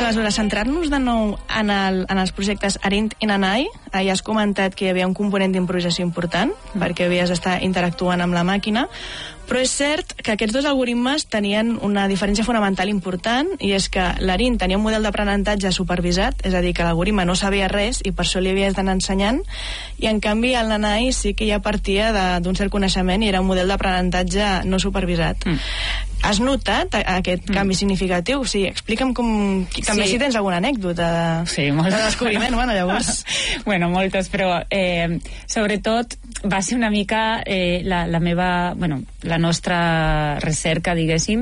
aleshores, centrar-nos de nou en els projectes Arinth i Nanai. Ja has comentat que hi havia un component d'improvisació important, perquè havies d'estar interactuant amb la màquina, però és cert que aquests dos algoritmes tenien una diferència fonamental important, i és que l'Arinth tenia un model d'aprenentatge supervisat, és a dir, que l'algoritme no sabia res i per això li havies d'anar ensenyant, i en canvi el Nanai sí que ja partia d'un cert coneixement i era un model d'aprenentatge no supervisat. Has notat aquest canvi significatiu? Sí, explica'm com... També si tens alguna anècdota de descobriment, bueno, llavors... Bueno, moltes, però sobretot va ser una mica la meva... Bueno, la nostra recerca, diguéssim,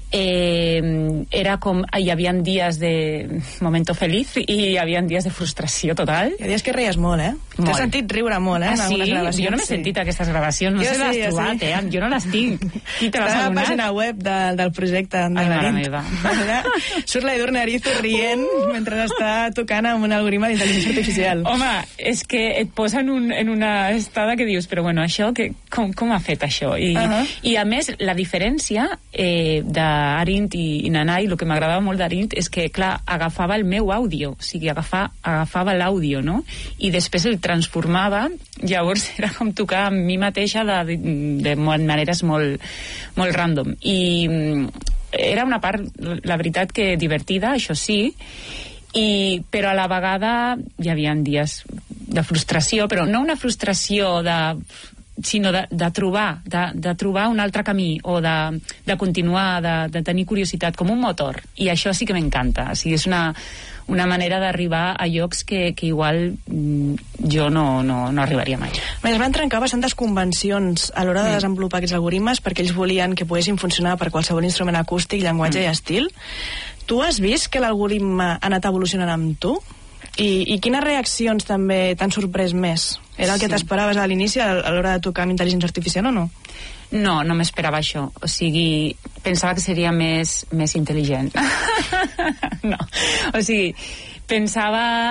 era com... Hi havia dies de momento feliz i hi havia dies de frustració total. Hi ha dies que reies molt, eh? T'he sentit riure molt, en algunes gravacions. Jo no m'he sentit aquestes gravacions, no sé si l'has trobat, jo no les tinc. Qui te les ha donat? Està a la pàgina web del projecte de l'Arinth. Surt la Edurne Arizo rient mentre està tocant amb un algoritme d'intel·ligència artificial. Home, és que et posa en una estada que dius, però bueno, això, com ha fet això? I a més, la diferència d'Arinth i Nanai, el que m'agradava molt d'Arinth és que, clar, agafava el meu àudio, o sigui, agafava l'àudio, no? I després el transformava, llavors era com tocar amb mi mateixa de maneres molt, molt random. I era una part, la veritat, que divertida, això sí, però a la vegada hi havia dies de frustració, però no una frustració sinó de trobar un altre camí o de continuar, de tenir curiositat com un motor, i això sí que m'encanta. O sigui, és una manera d'arribar a llocs que igual jo no arribaria mai. Es van trencar bastantes convencions a l'hora de desenvolupar aquests algoritmes perquè ells volien que poguessin funcionar per qualsevol instrument acústic, llenguatge i estil. Tu has vist que l'algoritme ha anat evolucionant amb tu? I quines reaccions també t'han sorprès més? Era el que t'esperaves a l'inici a l'hora de tocar amb intel·ligència artificial o no? No m'esperava això. O sigui, pensava que seria més intel·ligent. No. O sigui, pensava...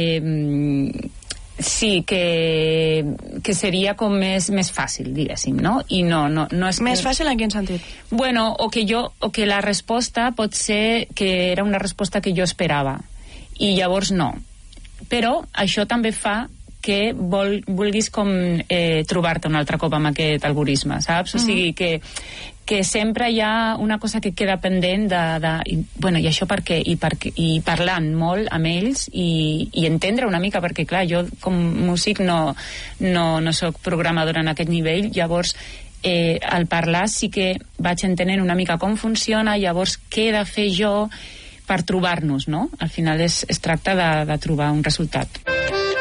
sí, que seria com més fàcil, diguéssim, no? I no és més fàcil en quin sentit? Bueno, o que la resposta pot ser que era una resposta que jo esperava i llavors no. Però això també fa que vulguis com trobar-te un altre cop amb aquest algoritme, saps? O sigui que sempre hi ha una cosa que queda pendent bueno, i això per què? I parlant molt amb ells i entendre una mica, perquè clar, jo com músic no soc programadora en aquest nivell, llavors al parlar sí que vaig entenent una mica com funciona, llavors què he de fer jo per trobar-nos, no? Al final es tracta de trobar un resultat.